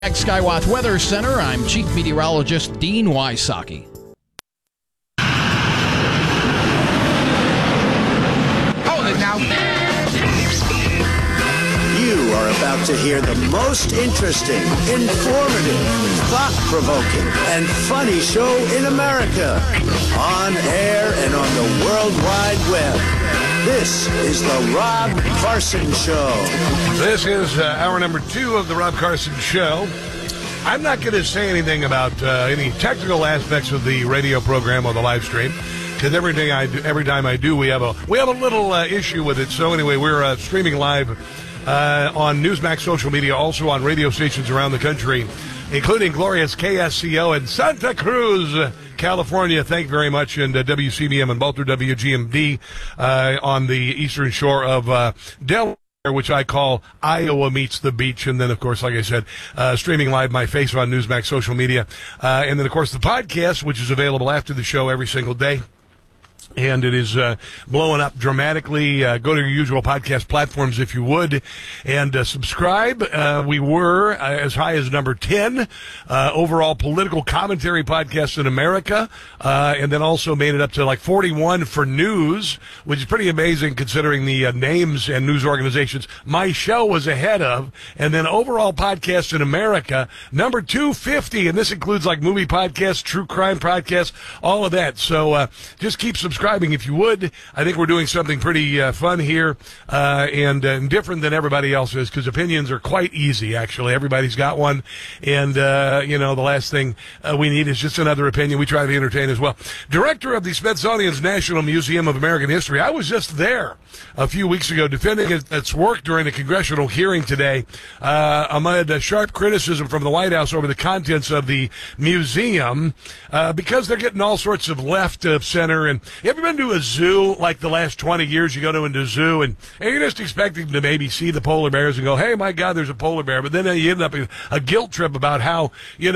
Skywath Weather Center, I'm Chief Meteorologist Dean Wysocki. You are about to hear the most interesting, informative, thought-provoking, and funny show in America. On air and on the World Wide Web. This is the Rob Carson Show. This is hour number 2 of the Rob Carson Show. I'm not going to say anything about any technical aspects of the radio program or the live stream, because every time I do, we have a little issue with it. So anyway, we're streaming live on Newsmax social media, also on radio stations around the country, including glorious KSCO in Santa Cruz, California. Thank you very much. And WCBM and Boulder, WGMD on the eastern shore of Delaware, which I call Iowa meets the beach. And then, of course, like I said, streaming live my face on Newsmax social media. And then, of course, the podcast, which is available after the show every single day. And it is blowing up dramatically. Go to your usual podcast platforms if you would, and subscribe. We were as high as number 10 overall political commentary podcast in America, and then also made it up to like 41 for news, which is pretty amazing considering the names and news organizations my show was ahead of. And then overall podcast in America, number 250, and this includes like movie podcasts, true crime podcasts, all of that. So just keep subscribing if you would. I think we're doing something pretty fun here and different than everybody else is, because opinions are quite easy, actually. Everybody's got one. And, the last thing we need is just another opinion. We try to be entertained as well. Director of the Smithsonian's National Museum of American History. I was just there a few weeks ago defending its work during a congressional hearing today amid sharp criticism from the White House over the contents of the museum because they're getting all sorts of left of center. And you ever been to a zoo like the last 20 years? You go to a zoo and you're just expecting to maybe see the polar bears and go, hey, my God, there's a polar bear. But then you end up in a guilt trip about how,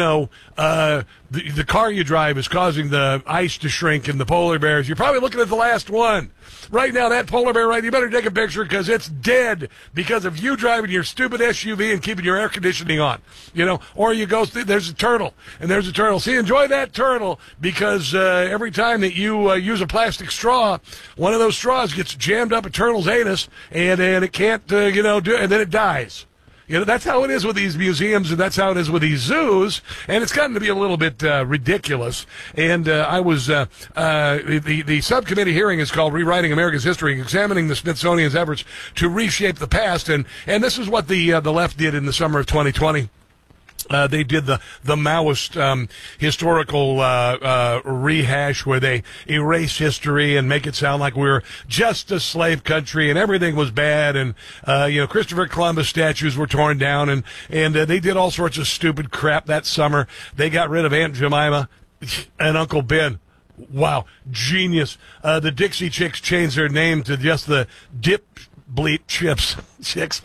the car you drive is causing the ice to shrink and the polar bears. You're probably looking at the last one. Right now, that polar bear, you better take a picture because it's dead because of you driving your stupid SUV and keeping your air conditioning on, or you go, there's a turtle, and there's a turtle. See, enjoy that turtle because every time that you use a plastic straw, one of those straws gets jammed up a turtle's anus and it can't, do it, and then it dies. That's how it is with these museums, and that's how it is with these zoos, and it's gotten to be a little bit ridiculous. And I was the subcommittee hearing is called "Rewriting America's History: Examining the Smithsonian's Efforts to Reshape the Past," and this is what the left did in the summer of 2020. They did the Maoist historical rehash where they erase history and make it sound like we were just a slave country and everything was bad, and Christopher Columbus statues were torn down, and they did all sorts of stupid crap that summer. They got rid of Aunt Jemima and Uncle Ben. Wow, genius. The Dixie Chicks changed their name to just the Dip Bleep Chips Chicks.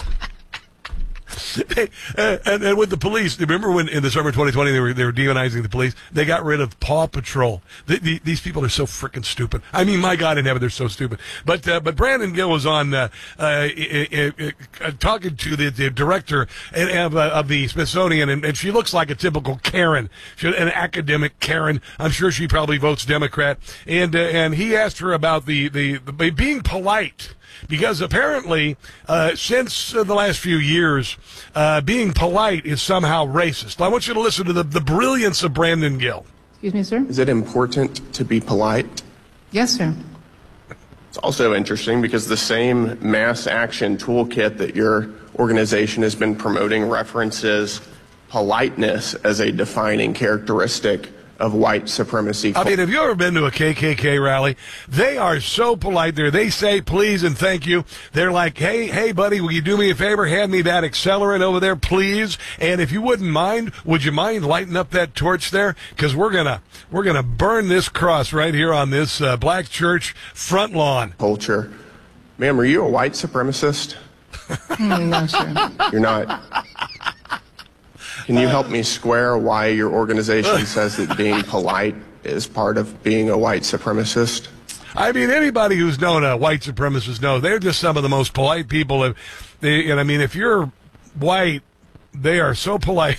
And with the police, remember when in the summer of 2020 they were demonizing the police? They got rid of Paw Patrol. These people are so freaking stupid. I mean, my God in heaven, they're so stupid. But Brandon Gill was on talking to the director of the Smithsonian, and she looks like a typical Karen, an academic Karen. I'm sure she probably votes Democrat. And he asked her about the being polite. Because apparently, since the last few years, being polite is somehow racist. I want you to listen to the brilliance of Brandon Gill. Excuse me, sir? Is it important to be polite? Yes, sir. It's also interesting because the same mass action toolkit that your organization has been promoting references politeness as a defining characteristic of white supremacy. I mean, have you ever been to a KKK rally? They are so polite there. They say please and thank you. They're like, hey, buddy, will you do me a favor? Hand me that accelerant over there, please. And if you wouldn't mind, would you mind lighting up that torch there? Because we're gonna burn this cross right here on this black church front lawn. Culture. Ma'am, are you a white supremacist? No, sir. You're not. Can you help me square why your organization says that being polite is part of being a white supremacist? I mean, anybody who's known a white supremacist knows they're just some of the most polite people. And I mean, if you're white They are so polite.